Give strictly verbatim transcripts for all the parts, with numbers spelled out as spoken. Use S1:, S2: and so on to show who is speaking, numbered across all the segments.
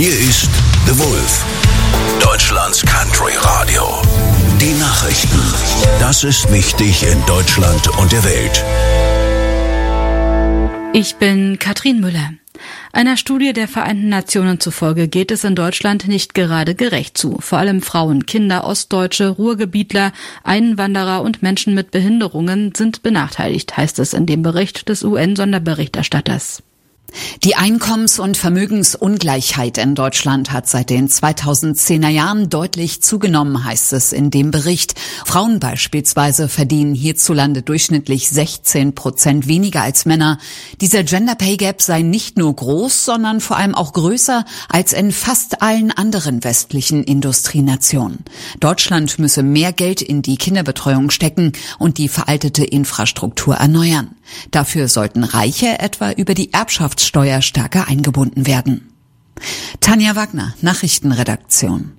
S1: Hier ist The Wolf, Deutschlands Country Radio. Die Nachrichten. Das ist wichtig in Deutschland und der Welt.
S2: Ich bin Katrin Müller. Einer Studie der Vereinten Nationen zufolge geht es in Deutschland nicht gerade gerecht zu. Vor allem Frauen, Kinder, Ostdeutsche, Ruhrgebietler, Einwanderer und Menschen mit Behinderungen sind benachteiligt, heißt es in dem Bericht des U N-Sonderberichterstatters.
S3: Die Einkommens- und Vermögensungleichheit in Deutschland hat seit den zweitausendzehner Jahren deutlich zugenommen, heißt es in dem Bericht. Frauen beispielsweise verdienen hierzulande durchschnittlich sechzehn Prozent weniger als Männer. Dieser Gender Pay Gap sei nicht nur groß, sondern vor allem auch größer als in fast allen anderen westlichen Industrienationen. Deutschland müsse mehr Geld in die Kinderbetreuung stecken und die veraltete Infrastruktur erneuern. Dafür sollten Reiche etwa über die Erbschaftssteuer stärker eingebunden werden. Tanja Wagner, Nachrichtenredaktion.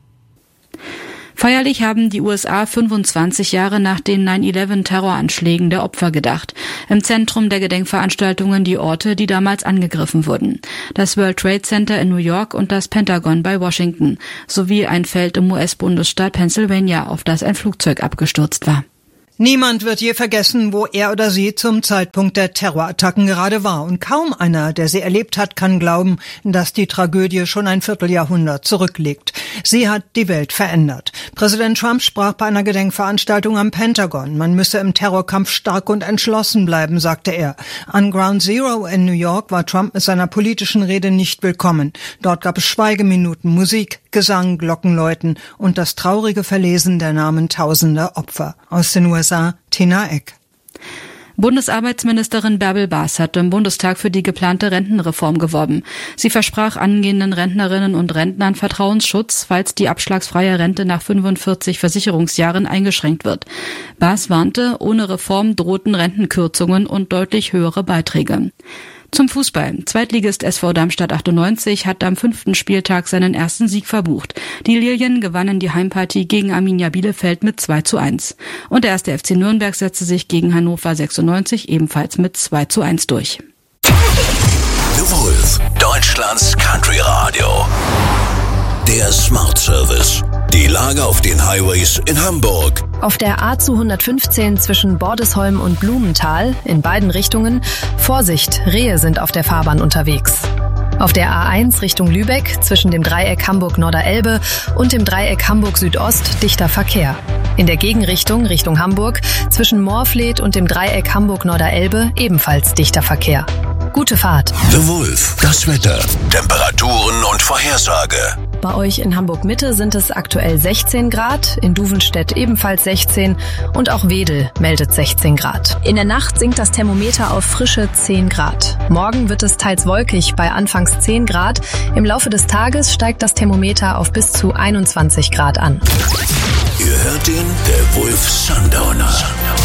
S2: Feierlich haben die U S A fünfundzwanzig Jahre nach den neun elf Terroranschlägen der Opfer gedacht. Im Zentrum der Gedenkveranstaltungen die Orte, die damals angegriffen wurden. Das World Trade Center in New York und das Pentagon bei Washington, sowie ein Feld im U S-Bundesstaat Pennsylvania, auf das ein Flugzeug abgestürzt war.
S4: Niemand wird je vergessen, wo er oder sie zum Zeitpunkt der Terrorattacken gerade war. Und kaum einer, der sie erlebt hat, kann glauben, dass die Tragödie schon ein Vierteljahrhundert zurückliegt. Sie hat die Welt verändert. Präsident Trump sprach bei einer Gedenkveranstaltung am Pentagon. Man müsse im Terrorkampf stark und entschlossen bleiben, sagte er. An Ground Zero in New York war Trump mit seiner politischen Rede nicht willkommen. Dort gab es Schweigeminuten, Musik, Gesang, Glockenläuten und das traurige Verlesen der Namen tausender Opfer. Aus den U S A, Tina Eck.
S2: Bundesarbeitsministerin Bärbel Baas hat im Bundestag für die geplante Rentenreform geworben. Sie versprach angehenden Rentnerinnen und Rentnern Vertrauensschutz, falls die abschlagsfreie Rente nach fünfundvierzig Versicherungsjahren eingeschränkt wird. Baas warnte, ohne Reform drohten Rentenkürzungen und deutlich höhere Beiträge. Zum Fußball. Zweitligist S V Darmstadt achtundneunzig hat am fünften Spieltag seinen ersten Sieg verbucht. Die Lilien gewannen die Heimpartie gegen Arminia Bielefeld mit zwei zu eins. Und der erste F C Nürnberg setzte sich gegen Hannover sechsundneunzig ebenfalls mit zwei zu eins durch.
S1: The Wolf, Deutschlands Country Radio. Der Smart Service. Die Lage auf den Highways in Hamburg.
S5: Auf der A zweihundertfünfzehn zwischen Bordesholm und Blumenthal in beiden Richtungen. Vorsicht, Rehe sind auf der Fahrbahn unterwegs. Auf der A eins Richtung Lübeck zwischen dem Dreieck Hamburg-Norderelbe und dem Dreieck Hamburg-Südost dichter Verkehr. In der Gegenrichtung Richtung Hamburg zwischen Moorfleet und dem Dreieck Hamburg-Norderelbe ebenfalls dichter Verkehr. Gute Fahrt.
S1: The Wolf, das Wetter, Temperaturen und Vorhersage.
S5: Bei euch in Hamburg-Mitte sind es aktuell sechzehn Grad, in Duvenstedt ebenfalls sechzehn und auch Wedel meldet sechzehn Grad. In der Nacht sinkt das Thermometer auf frische zehn Grad. Morgen wird es teils wolkig bei anfangs zehn Grad. Im Laufe des Tages steigt das Thermometer auf bis zu einundzwanzig Grad an.
S1: Ihr hört ihn, der Wolf Sundowner.